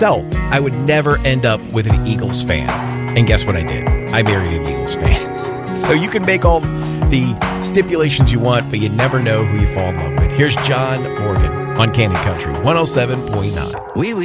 myself, I would never end up with an Eagles fan. And guess what I did? I married an Eagles fan. So you can make all the stipulations you want, but you never know who you fall in love with. Here's John Morgan on Cannon Country 107.9.